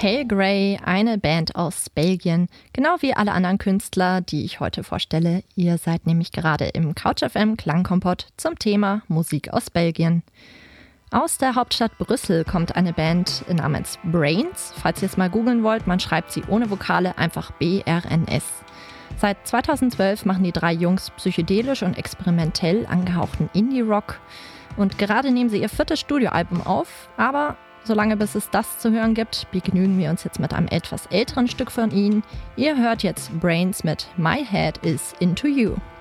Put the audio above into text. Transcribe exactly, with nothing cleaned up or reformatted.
Pale Grey, eine Band aus Belgien, genau wie alle anderen Künstler, die ich heute vorstelle. Ihr seid nämlich gerade im Couch F M Klangkompott zum Thema Musik aus Belgien. Aus der Hauptstadt Brüssel kommt eine Band namens Brains. Falls ihr es mal googeln wollt, man schreibt sie ohne Vokale einfach B R N S. Seit zweitausendzwölf machen die drei Jungs psychedelisch und experimentell angehauchten Indie-Rock. Und gerade nehmen sie ihr viertes Studioalbum auf, aber solange bis es das zu hören gibt, begnügen wir uns jetzt mit einem etwas älteren Stück von ihnen. Ihr hört jetzt Brains mit My Head is Into You.